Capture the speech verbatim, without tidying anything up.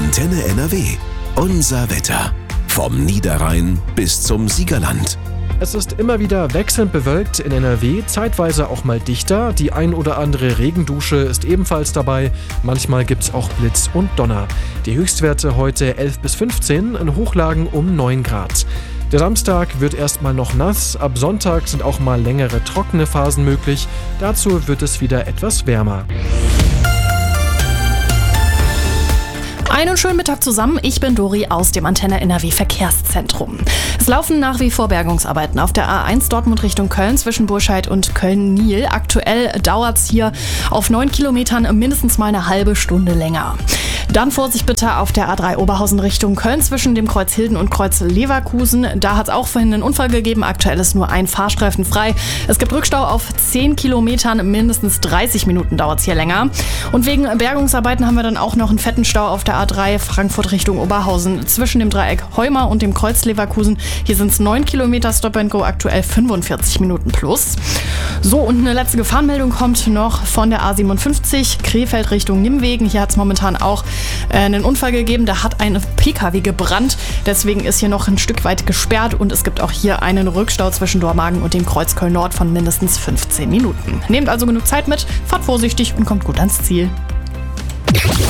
Antenne N R W. Unser Wetter. Vom Niederrhein bis zum Siegerland. Es ist immer wieder wechselnd bewölkt in N R W, zeitweise auch mal dichter. Die ein oder andere Regendusche ist ebenfalls dabei. Manchmal gibt's auch Blitz und Donner. Die Höchstwerte heute elf bis fünfzehn, in Hochlagen um neun Grad. Der Samstag wird erstmal noch nass. Ab Sonntag sind auch mal längere trockene Phasen möglich. Dazu wird es wieder etwas wärmer. Einen schönen Mittag zusammen, ich bin Dori aus dem Antenne N R W Verkehrszentrum. Es laufen nach wie vor Bergungsarbeiten auf der A eins Dortmund Richtung Köln zwischen Burscheid und Köln-Niel. Aktuell dauert es hier auf neun Kilometern mindestens mal eine halbe Stunde länger. Dann Vorsicht bitte auf der A drei Oberhausen Richtung Köln zwischen dem Kreuz Hilden und Kreuz Leverkusen. Da hat es auch vorhin einen Unfall gegeben. Aktuell ist nur ein Fahrstreifen frei. Es gibt Rückstau auf zehn Kilometern, mindestens dreißig Minuten dauert es hier länger. Und wegen Bergungsarbeiten haben wir dann auch noch einen fetten Stau auf der A drei Frankfurt Richtung Oberhausen zwischen dem Dreieck Heuma und dem Kreuz Leverkusen. Hier sind es neun Kilometer Stop and Go, aktuell fünfundvierzig Minuten plus. So, und eine letzte Gefahrenmeldung kommt noch von der A siebenundfünfzig Krefeld Richtung Nimwegen. Hier hat es momentan auch äh, einen Unfall gegeben. Da hat ein P K W gebrannt. Deswegen ist hier noch ein Stück weit gesperrt und es gibt auch hier einen Rückstau zwischen Dormagen und dem Kreuz Köln Nord von mindestens fünfzehn Minuten. Nehmt also genug Zeit mit, fahrt vorsichtig und kommt gut ans Ziel.